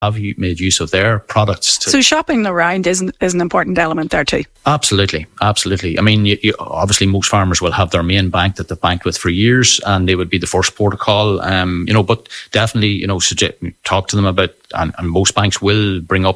have made use of their products. So shopping around is an important element there too. Absolutely. I mean, you obviously most farmers will have their main bank that they've banked with for years, and they would be the first port of call. But definitely, talk to them about, and most banks will bring up